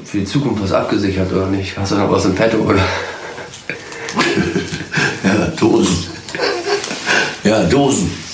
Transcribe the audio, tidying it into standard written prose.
für die Zukunft was abgesichert oder nicht? Hast du noch was im Petto, oder? Ja, Dosen. Ja, Dosen.